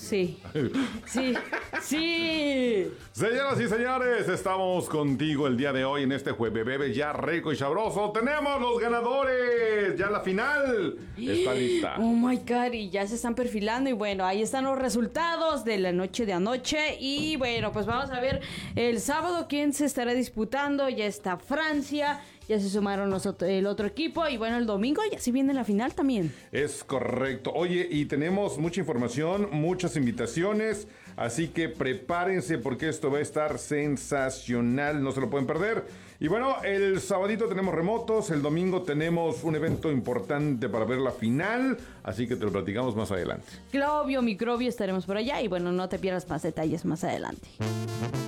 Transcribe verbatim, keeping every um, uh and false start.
Sí. Sí. Sí. Señoras y señores, estamos contigo el día de hoy en este jueves bebé ya rico y sabroso. Tenemos los ganadores. Ya la final está lista. Oh my God, y ya se están perfilando. Y bueno, ahí están los resultados de la noche de anoche. Y bueno, pues vamos a ver el sábado quién se estará disputando. Ya está Francia. Ya se sumaron los otro, el otro equipo. Y bueno, el domingo ya se viene la final también. Es correcto. Oye, y tenemos mucha información, muchas invitaciones. Así que prepárense porque esto va a estar sensacional. No se lo pueden perder. Y bueno, el sabadito tenemos remotos. El domingo tenemos un evento importante para ver la final. Así que te lo platicamos más adelante. Claudio, Microbio, estaremos por allá. Y bueno, no te pierdas más detalles más adelante.